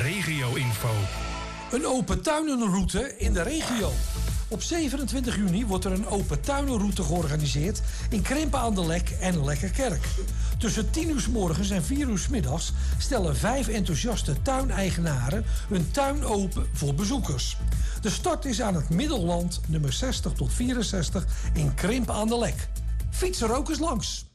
regio-info. Een open tuinenroute in de regio. Op 27 juni wordt er een open tuinenroute georganiseerd in Krimpen aan de Lek en Lekkerkerk. Tussen 10 uur 's morgens en 4 uur 's middags stellen 5 enthousiaste tuineigenaren hun tuin open voor bezoekers. De start is aan het Middelland nummer 60 tot 64 in Krimpen aan de Lek. Fiets er ook eens langs.